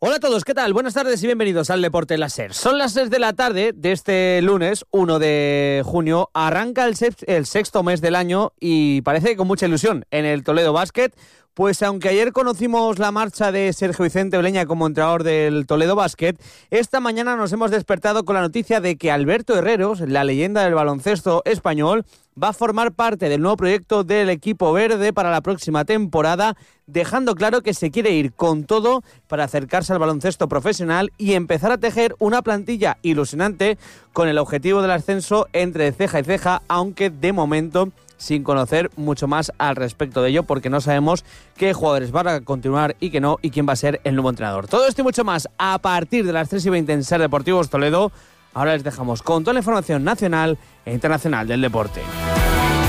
Hola a todos, ¿qué tal? Buenas tardes y bienvenidos al Deporte Láser. Son las 6 de la tarde de este lunes 1 de junio. Arranca el sexto mes del año y parece que con mucha ilusión en el Toledo Basket. Pues aunque ayer conocimos la marcha de Sergio Vicente Bleña como entrenador del Toledo Basket, esta mañana nos hemos despertado con la noticia de que Alberto Herreros, la leyenda del baloncesto español, va a formar parte del nuevo proyecto del equipo verde para la próxima temporada, dejando claro que se quiere ir con todo para acercarse al baloncesto profesional y empezar a tejer una plantilla ilusionante con el objetivo del ascenso entre ceja y ceja, aunque de momento sin conocer mucho más al respecto de ello, porque no sabemos qué jugadores van a continuar y qué no, y quién va a ser el nuevo entrenador. Todo esto y mucho más a partir de las 3:20 en Ser Deportivos Toledo. Ahora les dejamos con toda la información nacional e internacional del deporte.